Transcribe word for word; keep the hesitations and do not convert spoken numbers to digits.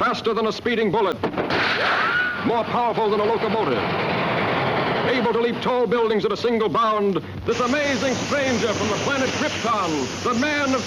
faster than a speeding bullet, more powerful than a locomotive, able to leap tall buildings at a single bound, this amazing stranger from the planet Krypton, the man of